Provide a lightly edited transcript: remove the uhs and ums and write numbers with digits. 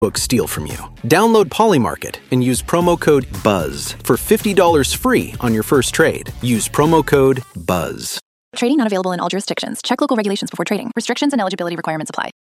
books steal from you. Download Polymarket and use promo code BUZZ for $50 free on your first trade. Use promo code BUZZ. Trading not available in all jurisdictions. Check local regulations before trading. Restrictions and eligibility requirements apply.